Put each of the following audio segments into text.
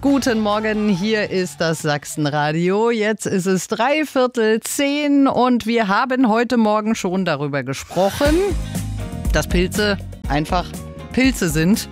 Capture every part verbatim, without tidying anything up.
Guten Morgen, hier ist das Sachsenradio. Jetzt ist es dreiviertel zehn und wir haben heute Morgen schon darüber gesprochen, dass Pilze einfach Pilze sind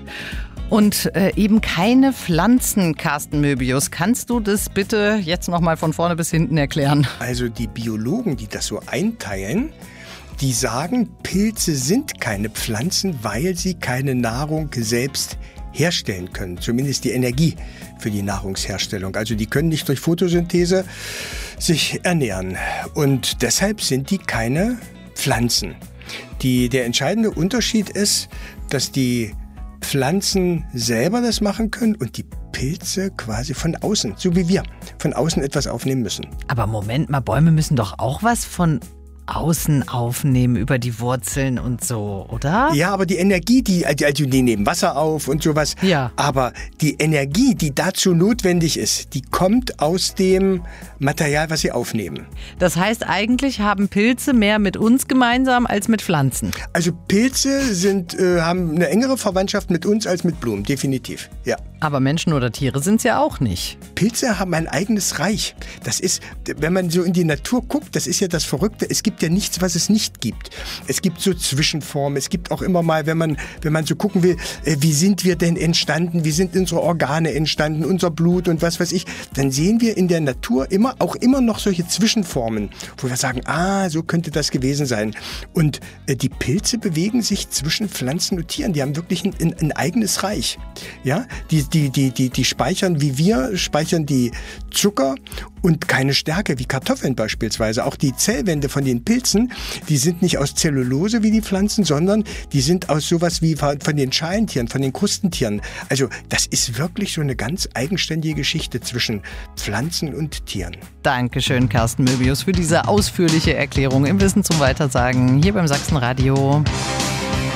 und äh, eben keine Pflanzen. Carsten Möbius, kannst du das bitte jetzt nochmal von vorne bis hinten erklären? Also die Biologen, die das so einteilen, die sagen, Pilze sind keine Pflanzen, weil sie keine Nahrung selbst herstellen können, zumindest die Energie für die Nahrungsherstellung. Also die können nicht durch Photosynthese sich ernähren und deshalb sind die keine Pflanzen. Die, der entscheidende Unterschied ist, dass die Pflanzen selber das machen können und die Pilze quasi von außen, so wie wir, von außen etwas aufnehmen müssen. Aber Moment mal, Bäume müssen doch auch was von außen aufnehmen über die Wurzeln und so, oder? Ja, aber die Energie, die, also die nehmen Wasser auf und sowas. Ja. Aber die Energie, die dazu notwendig ist, die kommt aus dem Material, was sie aufnehmen. Das heißt, eigentlich haben Pilze mehr mit uns gemeinsam als mit Pflanzen. Also Pilze sind, äh, haben eine engere Verwandtschaft mit uns als mit Blumen, definitiv, ja. Aber Menschen oder Tiere sind es ja auch nicht. Pilze haben ein eigenes Reich. Das ist, wenn man so in die Natur guckt, das ist ja das Verrückte, es gibt ja nichts, was es nicht gibt. Es gibt so Zwischenformen, es gibt auch immer mal, wenn man, wenn man so gucken will, äh, wie sind wir denn entstanden, wie sind unsere Organe entstanden, unser Blut und was weiß ich, dann sehen wir in der Natur immer, auch immer noch solche Zwischenformen, wo wir sagen, ah, so könnte das gewesen sein. Und äh, die Pilze bewegen sich zwischen Pflanzen und Tieren, die haben wirklich ein, ein, ein eigenes Reich. Ja, die Die, die, die, die speichern, wie wir, speichern die Zucker und keine Stärke, wie Kartoffeln beispielsweise. Auch die Zellwände von den Pilzen, die sind nicht aus Zellulose wie die Pflanzen, sondern die sind aus sowas wie von den Schalentieren, von den Krustentieren. Also das ist wirklich so eine ganz eigenständige Geschichte zwischen Pflanzen und Tieren. Dankeschön, Carsten Möbius, für diese ausführliche Erklärung im Wissen zum Weitersagen hier beim Sachsenradio.